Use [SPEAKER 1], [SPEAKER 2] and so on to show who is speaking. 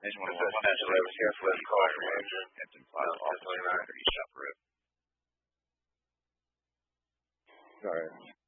[SPEAKER 1] Engine
[SPEAKER 2] This
[SPEAKER 1] 111,
[SPEAKER 2] is Central Avenue, Southwest call from Ranger.
[SPEAKER 1] Captain 5, Officer 130, East Shop Road.
[SPEAKER 2] All right.